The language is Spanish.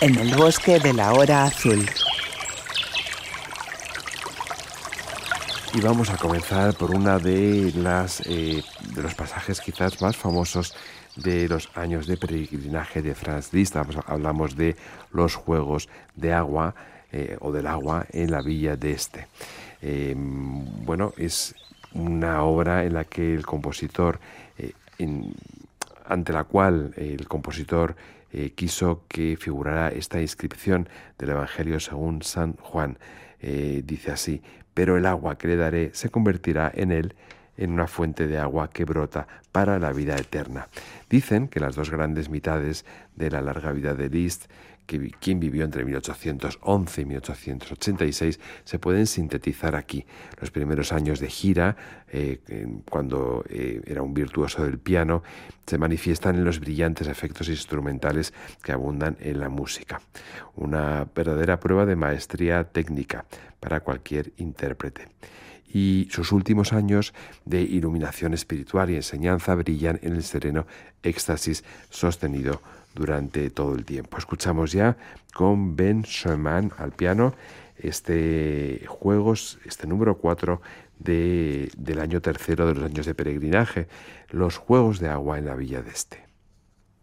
en el bosque de la hora azul. Y vamos a comenzar por una de los pasajes quizás más famosos de los años de peregrinaje de Franz Liszt. Hablamos de los juegos de agua o del agua en la villa de Este. Es una obra en la que el compositor, ante la cual el compositor quiso que figurara esta inscripción del Evangelio según San Juan. Dice así: pero el agua que le daré se convertirá en él en una fuente de agua que brota para la vida eterna. Dicen que las dos grandes mitades de la larga vida de Liszt, quien vivió entre 1811 y 1886, se pueden sintetizar aquí. Los primeros años de gira, cuando era un virtuoso del piano, se manifiestan en los brillantes efectos instrumentales que abundan en la música. Una verdadera prueba de maestría técnica para cualquier intérprete. Y sus últimos años de iluminación espiritual y enseñanza brillan en el sereno éxtasis sostenido durante todo el tiempo. Escuchamos ya con Ben Schumann al piano este número 4 del año tercero de los años de peregrinaje, los Juegos de Agua en la Villa de Este.